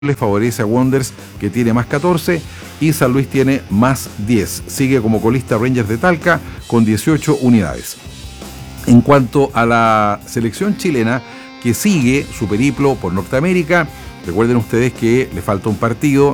le favorece a Wanderers, que tiene más 14, y San Luis tiene más 10. Sigue como colista Rangers de Talca con 18 unidades. En cuanto a la selección chilena, que sigue su periplo por Norteamérica, recuerden ustedes que le falta un partido